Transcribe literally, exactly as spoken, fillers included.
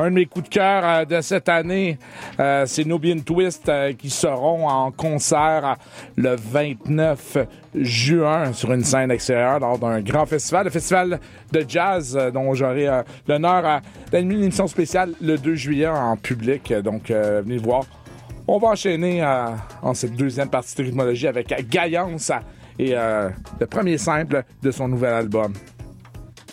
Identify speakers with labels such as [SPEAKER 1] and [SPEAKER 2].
[SPEAKER 1] un de mes coups de cœur euh, de cette année, euh, c'est Nubian Twist euh, qui seront en concert euh, le vingt-neuf juin sur une scène extérieure lors d'un grand festival, le festival de jazz euh, dont j'aurai euh, l'honneur euh, d'animer une émission spéciale le deux juillet en public. Donc, euh, venez voir. On va enchaîner euh, en cette deuxième partie de Rythmologie avec Gaillance et euh, le premier simple de son nouvel album.